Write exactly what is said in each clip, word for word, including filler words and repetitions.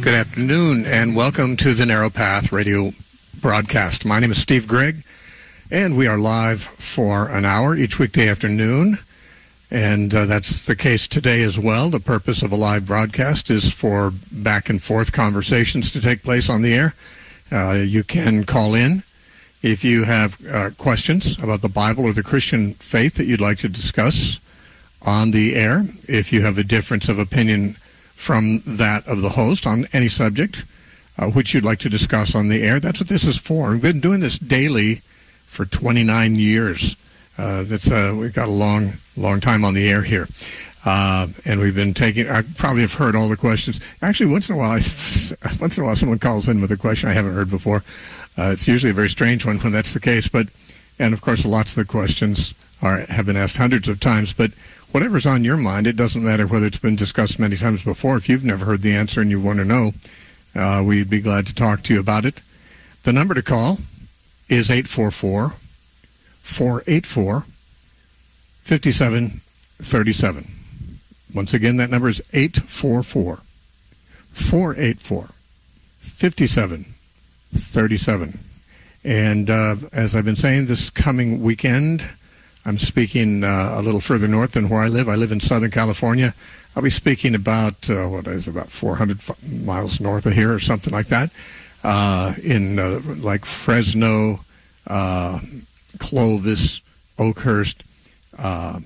Good afternoon, and welcome to the Narrow Path radio broadcast. My name is Steve Gregg, and we are live for an hour each weekday afternoon, and uh, that's the case today as well. The purpose of a live broadcast is for back and forth conversations to take place on the air. Uh, you can call in if you have uh, questions about the Bible or the Christian faith that you'd like to discuss on the air. If you have a difference of opinion from that of the host on any subject uh, which you'd like to discuss on the air, that's what this is for. We've been doing this daily for twenty-nine years. Uh, that's uh, we've got a long, long time on the air here, uh, and we've been taking. I probably have heard all the questions. Actually, once in a while, I, once in a while, someone calls in with a question I haven't heard before. Uh, it's usually a very strange one when that's the case. But, and of course, lots of the questions are have been asked hundreds of times. But whatever's on your mind, it doesn't matter whether it's been discussed many times before. If you've never heard the answer and you want to know, uh, we'd be glad to talk to you about it. The number to call is eight four four, four eight four, five seven three seven. Once again, that number is eight four four, four eight four, five seven three seven. And uh, as I've been saying, this coming weekend, I'm speaking uh, a little further north than where I live. I live in Southern California. I'll be speaking about, uh, what is it, about four hundred miles north of here or something like that, uh, in uh, like Fresno, uh, Clovis, Oakhurst, uh,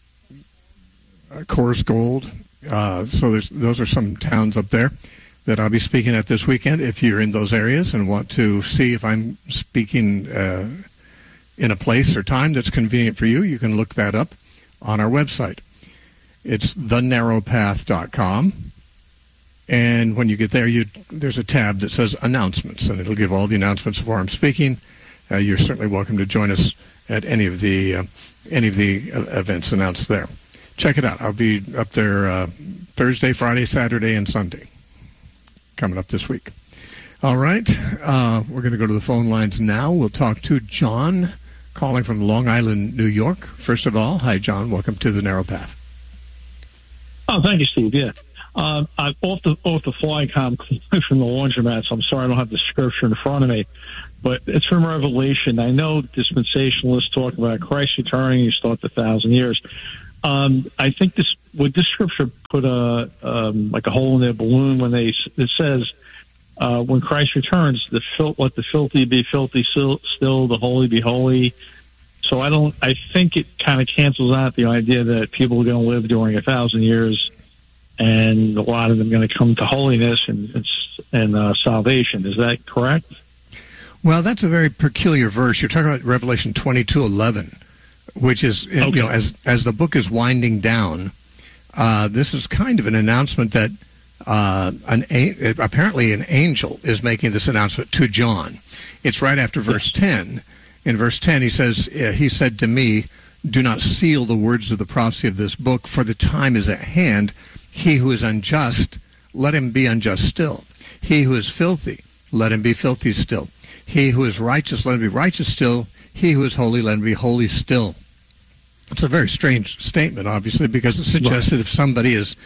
Coors Gold. Uh, so there's, those are some towns up there that I'll be speaking at this weekend. If you're in those areas and want to see if I'm speaking uh, in a place or time that's convenient for you, you can look that up on our website. It's the narrow path dot com. And when you get there, you there's a tab that says Announcements, and it'll give all the announcements of where I'm speaking. Uh, you're certainly welcome to join us at any of the uh, any of the uh, events announced there. Check it out. I'll be up there uh, Thursday, Friday, Saturday, and Sunday coming up this week. All right. Uh, we're going to go to the phone lines now. We'll talk to John, calling from Long Island, New York. First of all, hi, John. Welcome to the Narrow Path. Oh, thank you, Steve. Yeah. Uh, I'm off the, off the fly com from the laundromat, so I'm sorry I don't have the scripture in front of me. But it's from Revelation. I know dispensationalists talk about Christ returning. He start the thousand years. Um, I think this would this scripture put a um, like a hole in their balloon when they it says uh, when Christ returns, the fil- let the filthy be filthy still, still, the holy be holy. So I don't. I think it kind of cancels out the idea that people are going to live during a thousand years, and a lot of them are going to come to holiness and and, and uh, salvation. Is that correct? Well, that's a very peculiar verse. You're talking about Revelation twenty-two eleven. Which is, okay. you know, as as the book is winding down, uh, this is kind of an announcement that uh, an a- apparently an angel is making this announcement to John. It's right after verse yes. ten. In verse ten, he says, he said to me, "Do not seal the words of the prophecy of this book, for the time is at hand. He who is unjust, let him be unjust still. He who is filthy, let him be filthy still. He who is righteous, let him be righteous still. He who is holy, let him be holy still." It's a very strange statement, obviously, because it suggests right. that if somebody is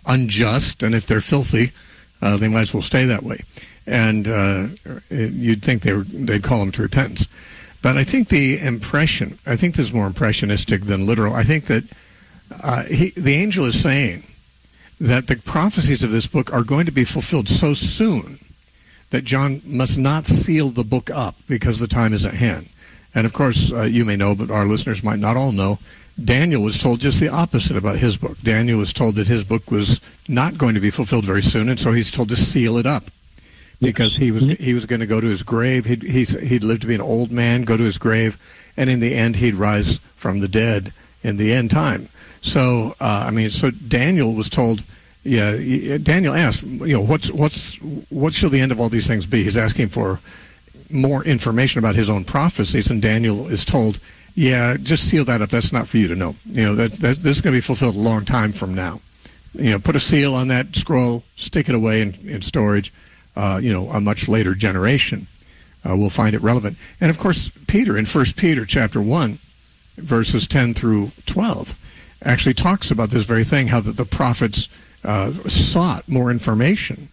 unjust and if they're filthy, uh, they might as well stay that way. And uh, you'd think they were, they'd call them to repentance. But I think the impression, I think this is more impressionistic than literal. I think that uh, he, the angel is saying that the prophecies of this book are going to be fulfilled so soon that John must not seal the book up because the time is at hand. And, of course, uh, you may know, but our listeners might not all know, Daniel was told just the opposite about his book. Daniel was told that his book was not going to be fulfilled very soon, and so he's told to seal it up because he was he was going to go to his grave. He'd, he's, he'd live to be an old man, go to his grave, and in the end he'd rise from the dead in the end time. So, uh, I mean, so Daniel was told, yeah, Daniel asked, you know, what's what's what shall the end of all these things be? He's asking for more information about his own prophecies, and Daniel is told, yeah, just seal that up. That's not for you to know. You know, that, that this is going to be fulfilled a long time from now. You know, put a seal on that scroll, stick it away in, in storage. Uh, you know, a much later generation uh, will find it relevant. And, of course, Peter, in First Peter chapter one, verses ten through twelve, actually talks about this very thing, how that the prophets uh, sought more information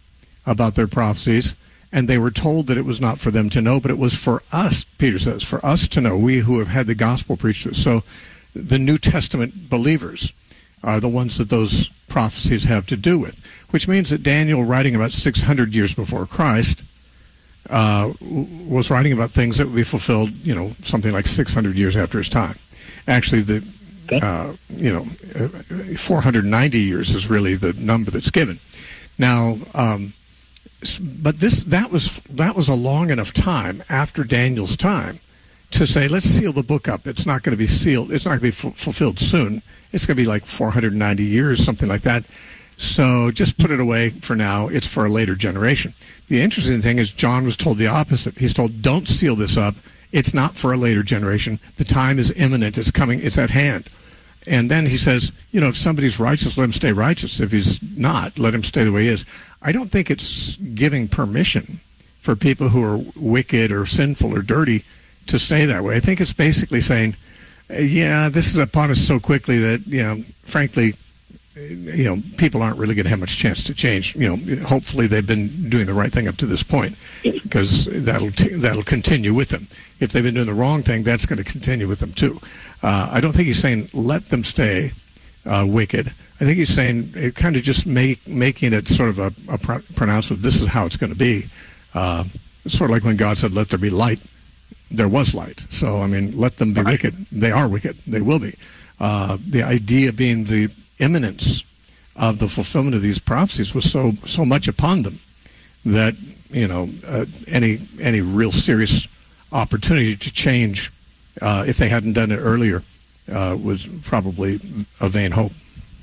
about their prophecies, and they were told that it was not for them to know, but it was for us, Peter says, for us to know, we who have had the gospel preached to us. So the New Testament believers are the ones that those prophecies have to do with, which means that Daniel, writing about six hundred years before Christ, uh, was writing about things that would be fulfilled, you know, something like six hundred years after his time. Actually, the uh, you know, four hundred ninety years is really the number that's given. Now, um, but this that was that was a long enough time after Daniel's time to say, let's seal the book up. It's not going to be sealed. It's not going to be f- fulfilled soon. It's going to be like four hundred ninety years, something like that. So just put it away for now. It's for a later generation. The interesting thing is John was told the opposite. He's told, don't seal this up. It's not for a later generation. The time is imminent. It's coming. It's at hand. And then he says, you know, if somebody's righteous, let him stay righteous. If he's not, let him stay the way he is. I don't think it's giving permission for people who are wicked or sinful or dirty to stay that way. I think it's basically saying, yeah, this is upon us so quickly that, you know, frankly, you know, people aren't really going to have much chance to change. You know, hopefully they've been doing the right thing up to this point, because that'll t- that'll continue with them. If they've been doing the wrong thing, that's going to continue with them too. Uh, I don't think he's saying let them stay uh, wicked. I think he's saying it kind of just make making it sort of a, a pr- pronouncement. This is how it's going to be. Uh, it's sort of like when God said, "Let there be light." There was light. So I mean, let them be right. wicked. They are wicked. They will be. Uh, the idea being the imminence of the fulfillment of these prophecies was so so much upon them that, you know, uh, any any real serious opportunity to change, uh, if they hadn't done it earlier, uh, was probably a vain hope.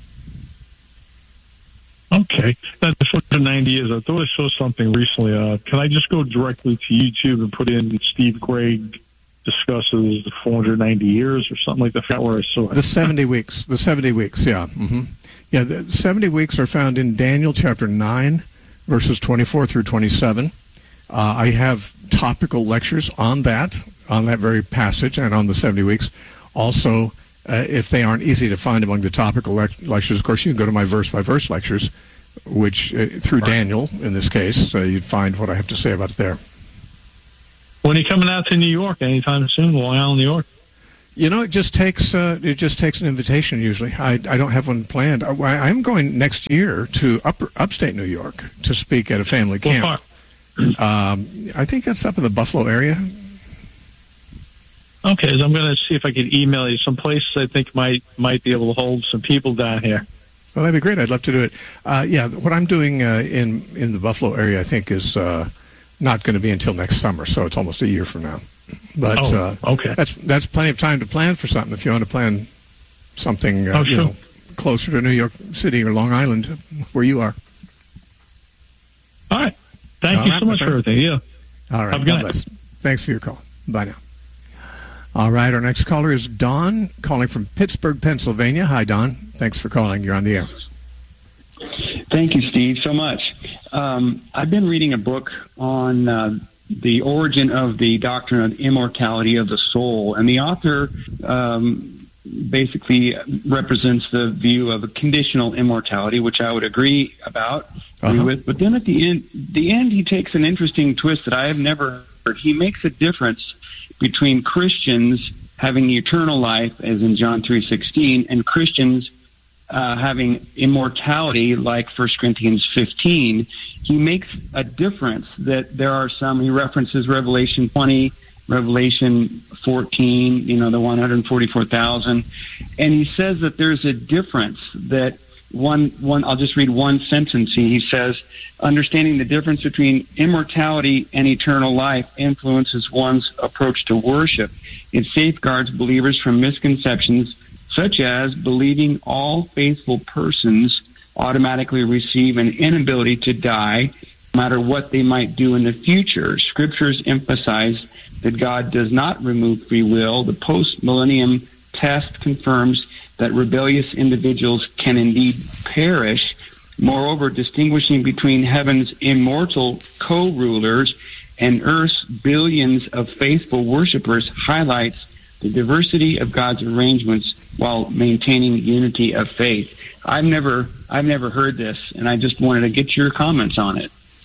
Okay. That's four hundred ninety years. I thought I saw something recently. Uh, can I just go directly to YouTube and put in Steve Gregg discusses the four hundred ninety years or something like that? I forgot where I saw it. The seventy weeks. The seventy weeks, yeah. Mm-hmm. Yeah, the seventy weeks are found in Daniel chapter nine, verses twenty-four through twenty-seven. Uh, I have topical lectures on that, on that very passage, and on the seventy weeks. Also, uh, if they aren't easy to find among the topical le- lectures, of course, you can go to my verse-by-verse lectures, which, uh, through Daniel, in this case, uh, you'd find what I have to say about it there. When are you coming out to New York anytime soon, Long Island, New York? You know, it just takes uh, it just takes an invitation usually. I, I don't have one planned. I, I'm going next year to upper, upstate New York to speak at a family camp. What part? Um, I think that's up in the Buffalo area. Okay, so I'm going to see if I can email you some places I think might might be able to hold some people down here. Well, that'd be great. I'd love to do it. Uh, yeah, what I'm doing uh, in in the Buffalo area, I think, is uh, not going to be until next summer, so it's almost a year from now. But oh, uh, okay. that's that's plenty of time to plan for something. If you want to plan something, uh, oh, you sure. know, closer to New York City or Long Island, where you are. All right. Thank All you right, so much for everything. Yeah. All right. Have a God good night. bless. Thanks for your call. Bye now. All right. Our next caller is Don, calling from Pittsburgh, Pennsylvania. Hi, Don. Thanks for calling. You're on the air. Thank you, Steve, so much. Um, I've been reading a book on uh, the origin of the doctrine of immortality of the soul, and the author um, basically represents the view of a conditional immortality, which I would agree about, agree Uh-huh. with. But then at the end, the end, he takes an interesting twist that I have never heard. He makes a difference between Christians having eternal life, as in John three sixteen, and Christians uh, having immortality, like First Corinthians fifteen. He makes a difference that there are some, he references Revelation twenty, Revelation fourteen, you know, the one hundred forty-four thousand. And he says that there's a difference that one, one, I'll just read one sentence. He says, understanding the difference between immortality and eternal life influences one's approach to worship. It safeguards believers from misconceptions such as believing all faithful persons automatically receive an inability to die, no matter what they might do in the future. Scriptures emphasize that God does not remove free will. The post-millennium test confirms that rebellious individuals can indeed perish. Moreover, distinguishing between heaven's immortal co-rulers and earth's billions of faithful worshipers highlights the diversity of God's arrangements while maintaining unity of faith. I've never, I've never heard this, and I just wanted to get your comments on it.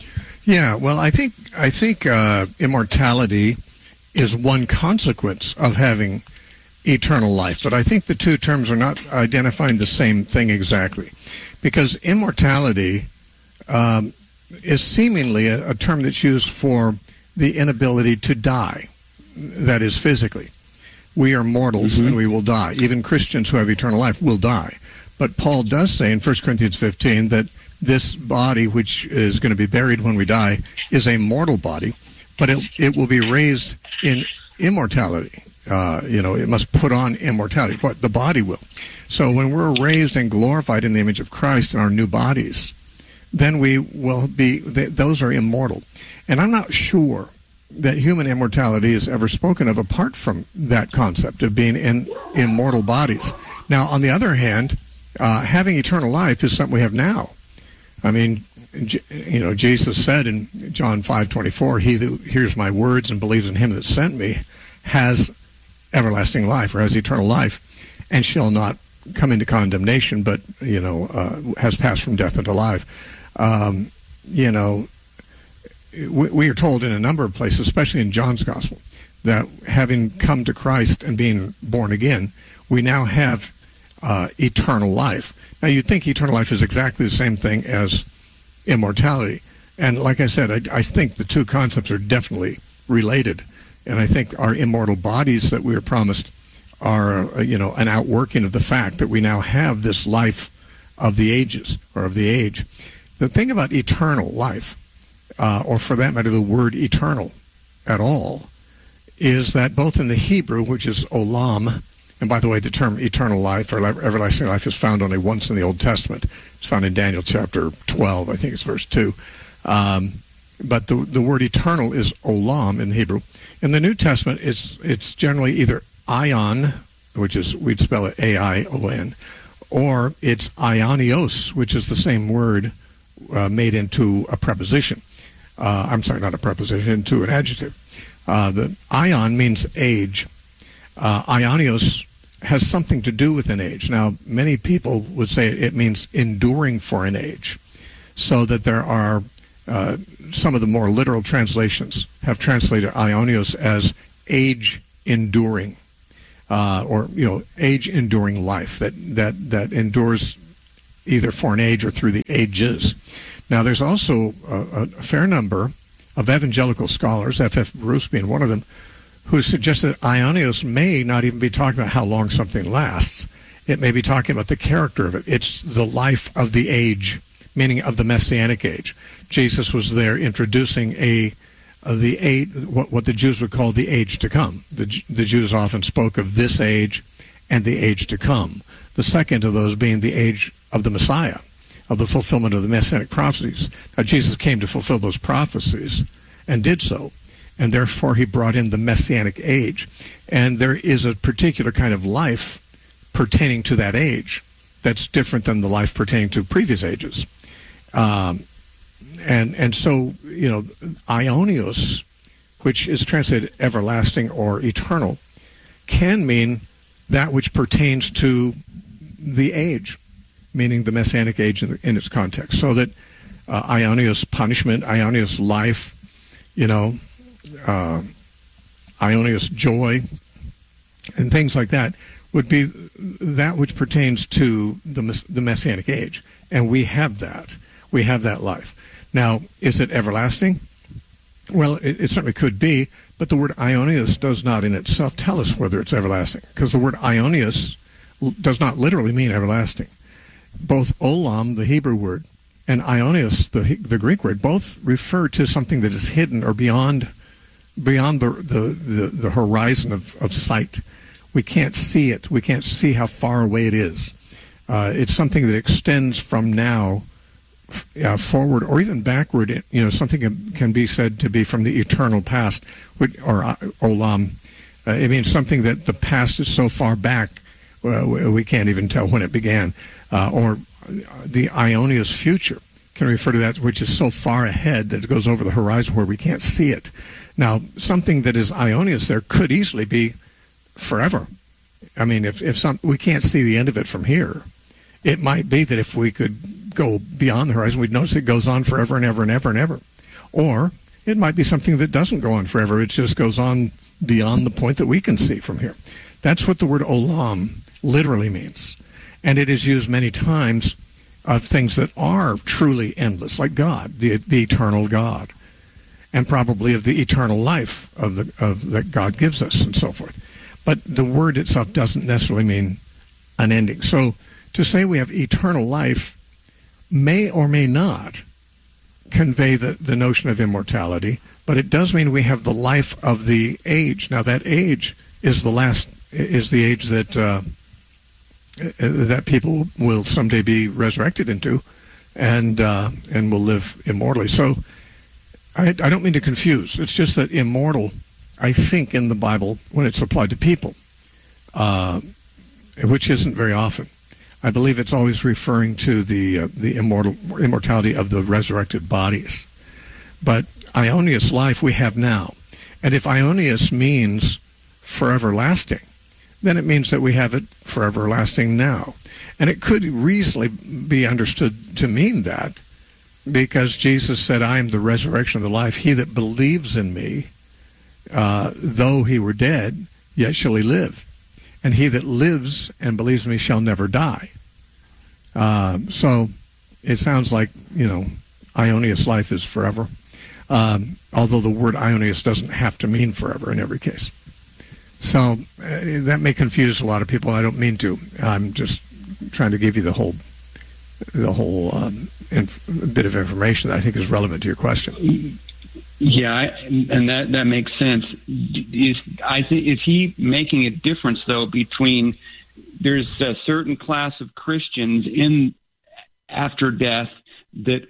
Yeah, well, I think I think uh, immortality is one consequence of having eternal life, but I think the two terms are not identifying the same thing exactly, because immortality um, is seemingly a, a term that's used for the inability to die, that is, physically. We are mortals, mm-hmm. and we will die. Even Christians who have eternal life will die. But Paul does say in First Corinthians fifteen that this body, which is going to be buried when we die, is a mortal body, but it, it will be raised in immortality. Uh, you know, it must put on immortality. What the body will. So when we're raised and glorified in the image of Christ in our new bodies, then we will be, th- those are immortal. And I'm not sure that human immortality is ever spoken of apart from that concept of being in immortal bodies. Now, on the other hand, uh, having eternal life is something we have now. I mean, you know, Jesus said in John five twenty-four, he who hears my words and believes in him that sent me has everlasting life, or has eternal life, and shall not come into condemnation, but, you know, uh, has passed from death into life. Um, you know, we, we are told in a number of places, especially in John's Gospel, that having come to Christ and being born again, we now have uh, eternal life. Now, you'd think eternal life is exactly the same thing as immortality. And like I said, I, I think the two concepts are definitely related. And I think our immortal bodies that we are promised are, uh, you know, an outworking of the fact that we now have this life of the ages, or of the age. The thing about eternal life, uh, or for that matter, the word eternal at all, is that both in the Hebrew, which is olam, and by the way, the term eternal life or everlasting life is found only once in the Old Testament. It's found in Daniel chapter twelve, I think it's verse two. Um, but the the word eternal is olam in Hebrew. In the New Testament, it's it's generally either ion, which is, we'd spell it A I O N, or it's ionios, which is the same word uh, made into a preposition. Uh, I'm sorry, not a preposition, into an adjective. Uh, the ion means age. Uh, ionios has something to do with an age. Now, many people would say it means enduring for an age, so that there are uh, some of the more literal translations have translated ionios as age enduring, uh, or, you know, age enduring life, that, that, that endures either for an age or through the ages. Now, there's also a, a fair number of evangelical scholars, F F Bruce being one of them, who suggested that ionios may not even be talking about how long something lasts. It may be talking about the character of it. It's the life of the age, meaning of the Messianic age. Jesus was there introducing a uh, the age, what, what the Jews would call the age to come. The, the Jews often spoke of this age and the age to come. The second of those being the age of the Messiah, of the fulfillment of the Messianic prophecies. Now, Jesus came to fulfill those prophecies and did so. And therefore, he brought in the Messianic age. And there is a particular kind of life pertaining to that age that's different than the life pertaining to previous ages. Um, and and so, you know, ionios, which is translated everlasting or eternal, can mean that which pertains to the age, meaning the Messianic age in, in its context. So that uh, ionios punishment, ionios life, you know, Uh, ionios joy, and things like that would be that which pertains to the the Messianic age, and we have that. We have that life. Now, is it everlasting? Well, it, it certainly could be, but the word ionios does not in itself tell us whether it's everlasting, because the word ionios does not literally mean everlasting. Both olam, the Hebrew word, and ionios, the the Greek word, both refer to something that is hidden or beyond beyond the, the, the, the horizon of, of sight. We can't see it. We can't see how far away it is. Uh, it's something that extends from now uh, forward or even backward. You know, something can, can be said to be from the eternal past, or uh, olam. Uh, it means something that the past is so far back uh, we can't even tell when it began. Uh, or the ionios future can refer to that which is so far ahead that it goes over the horizon where we can't see it. Now, something that is ionios there could easily be forever. I mean, if, if some, we can't see the end of it from here, it might be that if we could go beyond the horizon, we'd notice it goes on forever and ever and ever and ever. Or it might be something that doesn't go on forever. It just goes on beyond the point that we can see from here. That's what the word olam literally means. And it is used many times of things that are truly endless, like God, the, the eternal God, and probably of the eternal life of the of that God gives us and so forth. But the word itself doesn't necessarily mean an ending. So to say we have eternal life may or may not convey the, the notion of immortality, but it does mean we have the life of the age. Now that age is the last, is the age that uh, that people will someday be resurrected into, and uh, and will live immortally. So I, I don't mean to confuse. It's just that immortal, I think, in the Bible, when it's applied to people, uh, which isn't very often, I believe it's always referring to the uh, the immortal immortality of the resurrected bodies. But Ionius life we have now, and if Ionius means forever lasting, then it means that we have it forever lasting now. And it could reasonably be understood to mean that, because Jesus said, I am the resurrection of the life. He that believes in me, uh, though he were dead, yet shall he live. And he that lives and believes in me shall never die. Uh, so it sounds like, you know, Ionius life is forever, um, although the word Ionius doesn't have to mean forever in every case. So uh, that may confuse a lot of people. I don't mean to. I'm just trying to give you the whole the whole um, inf- bit of information that I think is relevant to your question. Yeah, I, and that, that makes sense. Is I think is he making a difference though between there's a certain class of Christians in after death that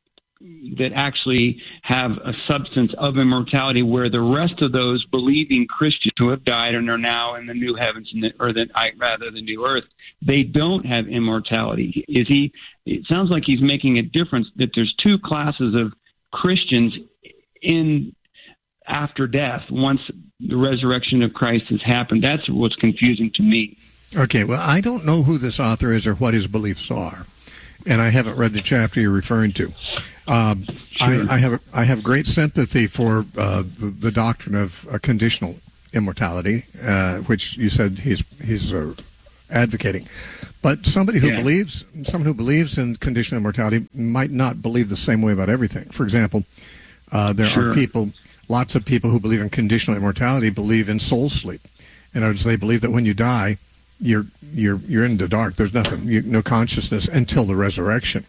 that actually have a substance of immortality, where the rest of those believing Christians who have died and are now in the new heavens and the, or the, I, rather the new earth, they don't have immortality. Is he? It sounds like he's making a difference that there's two classes of Christians in after death once the resurrection of Christ has happened. That's what's confusing to me. Okay, well, I don't know who this author is or what his beliefs are, and I haven't read the chapter you're referring to. Um, Sure. I, I have I have great sympathy for uh, the, the doctrine of uh, conditional immortality, uh, which you said he's he's uh, advocating. But somebody who Yeah. believes someone who believes in conditional immortality might not believe the same way about everything. For example, uh, there Sure. are people, lots of people who believe in conditional immortality believe in soul sleep. In other words, they believe that when you die, you're you're you're in the dark. There's nothing, you, no consciousness until the resurrection.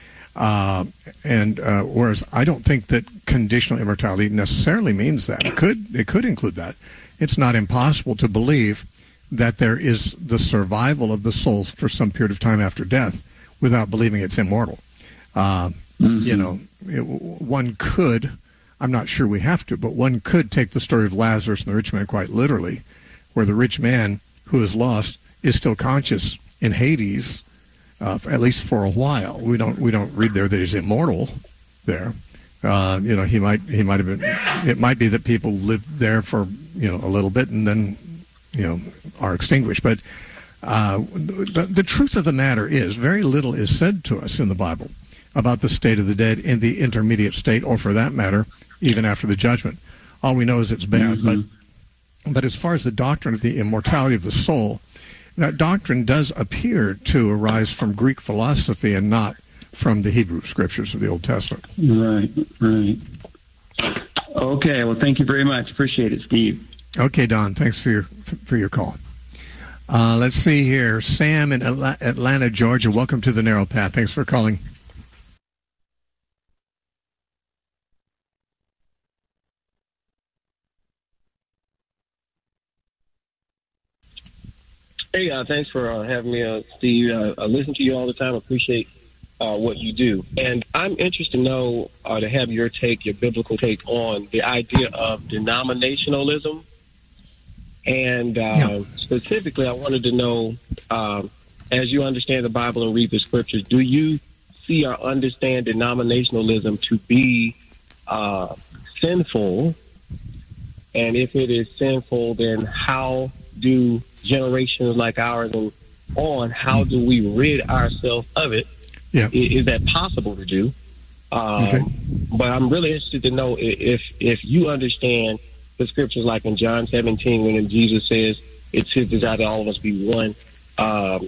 Uh, and uh, whereas I don't think that conditional immortality necessarily means that. It could it could include that. It's not impossible to believe that there is the survival of the soul for some period of time after death without believing it's immortal. Uh, mm-hmm. You know, it, one could, I'm not sure we have to, but one could take the story of Lazarus and the rich man quite literally, where the rich man who is lost is still conscious in Hades, uh, at least for a while. We don't we don't read there that he's immortal there. Uh, you know, he might he might have been. It might be that people live there for you know a little bit and then you know are extinguished. But uh, the, the truth of the matter is, very little is said to us in the Bible about the state of the dead in the intermediate state, or for that matter, even after the judgment. All we know is it's bad. Mm-hmm. But but as far as the doctrine of the immortality of the soul, that doctrine does appear to arise from Greek philosophy and not from the Hebrew scriptures of the Old Testament. Right, right. Okay, well, thank you very much. Appreciate it, Steve. Okay, Don, thanks for your for your call. Uh, let's see here. Sam in Atlanta, Georgia, welcome to the Narrow Path. Thanks for calling. Hey, uh, thanks for uh, having me, uh, Steve. Uh, I listen to you all the time. Appreciate uh, what you do. And I'm interested to know, uh, to have your take, your biblical take on the idea of denominationalism. And uh, yeah. specifically, I wanted to know, uh, as you understand the Bible and read the scriptures, do you see or understand denominationalism to be uh, sinful? And if it is sinful, then how do generations like ours and on, how do we rid ourselves of it? Yeah. Is, is that possible to do? Um, Okay. But I'm really interested to know i- if if you understand the scriptures, like in John seventeen, when Jesus says it's his desire that all of us be one. Um,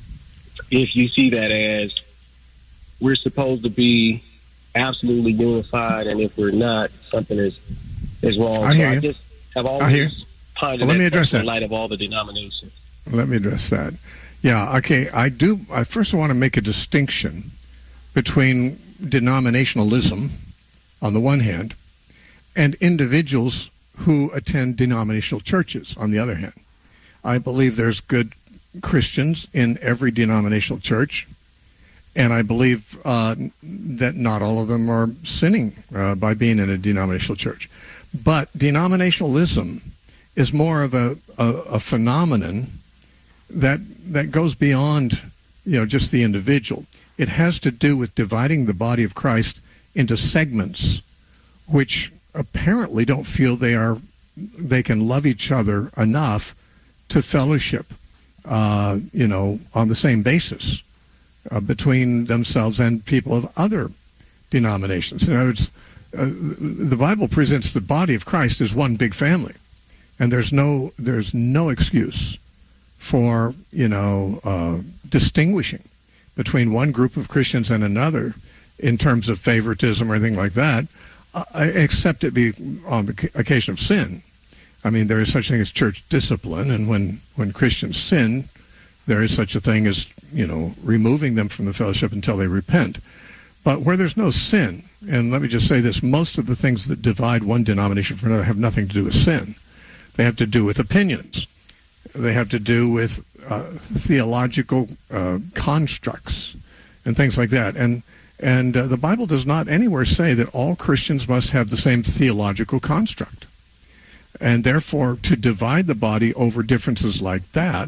if you see that as we're supposed to be absolutely unified, and if we're not, something is is wrong. I hear so you. I just have I hear always you. pondered Well, let that me address question in that. light of all the denominations. Let me address that. Yeah, okay. I do. I first want to make a distinction between denominationalism on the one hand and individuals who attend denominational churches on the other hand. I believe there's good Christians in every denominational church, and I believe uh, that not all of them are sinning uh, by being in a denominational church. But denominationalism is more of a, a, a phenomenon that that goes beyond, you know, just the individual. It has to do with dividing the body of Christ into segments, which apparently don't feel they are they can love each other enough to fellowship, uh, you know, on the same basis uh, between themselves and people of other denominations. In other words, uh, the Bible presents the body of Christ as one big family, and there's no there's no excuse for, you know, uh, distinguishing between one group of Christians and another in terms of favoritism or anything like that, uh, except it be on the occasion of sin. I mean, there is such a thing as church discipline, and when, when Christians sin, there is such a thing as, you know, removing them from the fellowship until they repent. But where there's no sin, and let me just say this, most of the things that divide one denomination from another have nothing to do with sin. They have to do with opinions. They have to do with uh, theological uh, constructs and things like that. And and uh, the Bible does not anywhere say that all Christians must have the same theological construct. And therefore, to divide the body over differences like that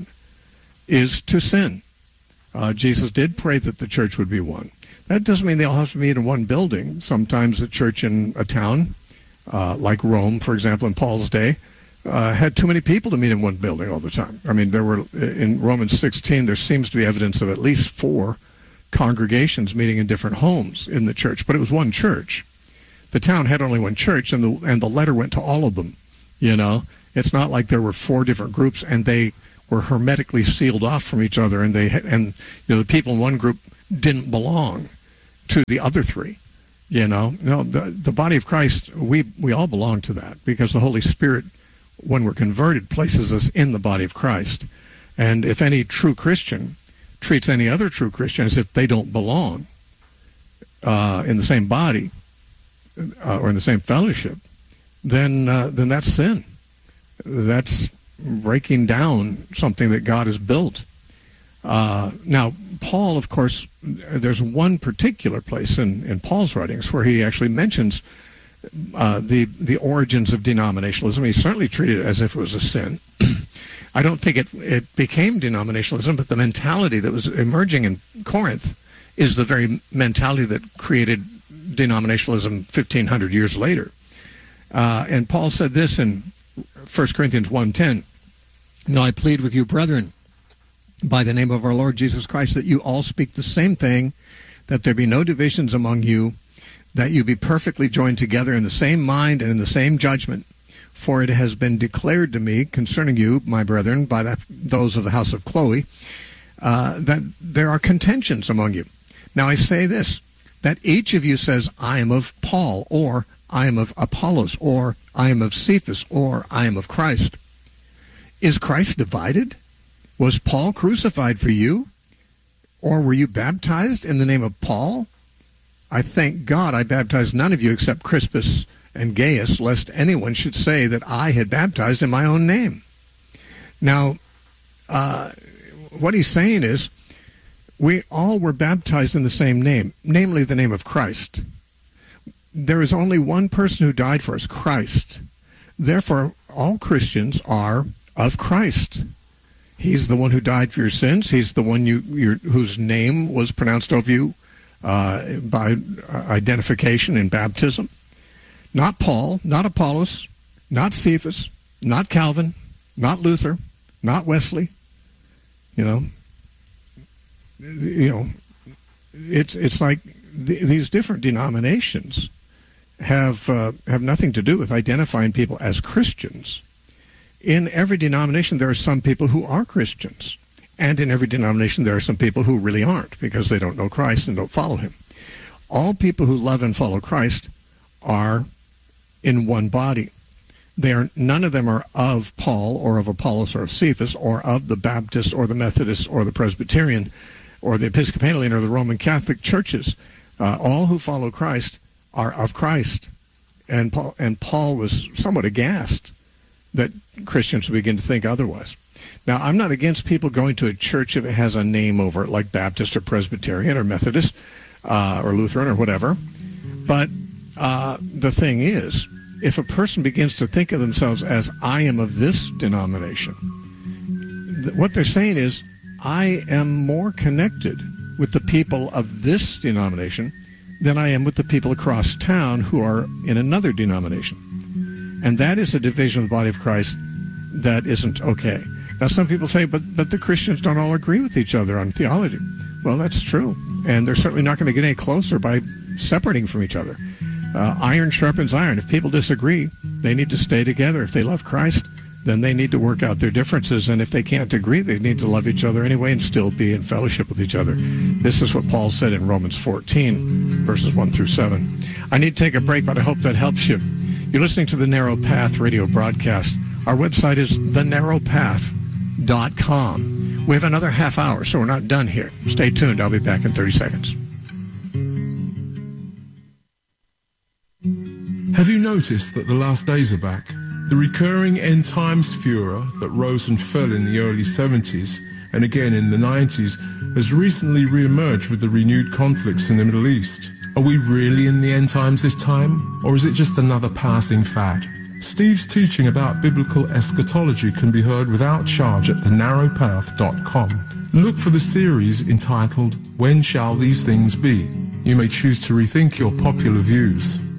is to sin. Uh, Jesus did pray that the church would be one. That doesn't mean they all have to meet in one building. Sometimes a church in a town, uh, like Rome, for example, in Paul's day, Uh, had too many people to meet in one building all the time. I mean, there were, in Romans sixteen, there seems to be evidence of at least four congregations meeting in different homes in the church, but it was one church. The town had only one church, and the and the letter went to all of them, you know. It's not like there were four different groups, and they were hermetically sealed off from each other, and they and you know the people in one group didn't belong to the other three, you know. No, the, the body of Christ, we, we all belong to that, because the Holy Spirit, when we're converted, places us in the body of Christ. And if any true Christian treats any other true Christian as if they don't belong uh, in the same body uh, or in the same fellowship, then uh, then that's sin. That's breaking down something that God has built. Uh, now, Paul, of course, there's one particular place in, in Paul's writings where he actually mentions Uh, the the origins of denominationalism. He certainly treated it as if it was a sin. I don't think it, it became denominationalism, but the mentality that was emerging in Corinth is the very mentality that created denominationalism fifteen hundred years later. Uh, and Paul said this in First Corinthians one ten, "Now I plead with you, brethren, by the name of our Lord Jesus Christ, that you all speak the same thing, that there be no divisions among you, that you be perfectly joined together in the same mind and in the same judgment. For it has been declared to me concerning you, my brethren, by that, those of the house of Chloe, uh, that there are contentions among you. Now I say this, that each of you says, I am of Paul, or I am of Apollos, or I am of Cephas, or I am of Christ. Is Christ divided? Was Paul crucified for you? Or were you baptized in the name of Paul? I thank God I baptized none of you except Crispus and Gaius, lest anyone should say that I had baptized in my own name." Now, uh, what he's saying is, we all were baptized in the same name, namely the name of Christ. There is only one person who died for us, Christ. Therefore, all Christians are of Christ. He's the one who died for your sins. He's the one you, your, whose name was pronounced over you Uh, by identification in baptism. Not Paul, not Apollos, not Cephas, not Calvin, not Luther, not Wesley. You know, you know, it's it's like th- these different denominations have uh, have nothing to do with identifying people as Christians. In every denomination, there are some people who are Christians. And in every denomination, there are some people who really aren't because they don't know Christ and don't follow him. All people who love and follow Christ are in one body. They are, none of them are of Paul or of Apollos or of Cephas or of the Baptist or the Methodist or the Presbyterian or the Episcopalian or the Roman Catholic churches. Uh, all who follow Christ are of Christ. And Paul, and Paul was somewhat aghast that Christians would begin to think otherwise. Now, I'm not against people going to a church if it has a name over it, like Baptist or Presbyterian or Methodist uh, or Lutheran or whatever. But uh, the thing is, if a person begins to think of themselves as, I am of this denomination, th- what they're saying is, I am more connected with the people of this denomination than I am with the people across town who are in another denomination. And that is a division of the body of Christ that isn't okay. Now, some people say, but but the Christians don't all agree with each other on theology. Well, that's true. And they're certainly not going to get any closer by separating from each other. Uh, iron sharpens iron. If people disagree, they need to stay together. If they love Christ, then they need to work out their differences. And if they can't agree, they need to love each other anyway and still be in fellowship with each other. This is what Paul said in Romans fourteen, verses one through seven. I need to take a break, but I hope that helps you. You're listening to the Narrow Path radio broadcast. Our website is the narrow path dot com. We have another half hour, so we're not done here. Stay tuned. I'll be back in thirty seconds. Have you noticed that the last days are back? The recurring end times furor that rose and fell in the early seventies and again in the nineties has recently re-emerged with the renewed conflicts in the Middle East. Are we really in the end times this time, or is it just another passing fad? Steve's teaching about biblical eschatology can be heard without charge at the narrow path dot com. Look for the series entitled, When Shall These Things Be? You may choose to rethink your popular views.